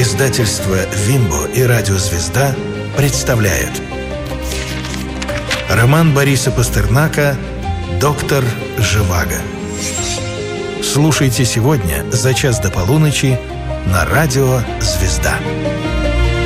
Издательство «Вимбо» и радио «Звезда» представляют роман Бориса Пастернака «Доктор Живаго». Слушайте сегодня за час до полуночи на радио «Звезда».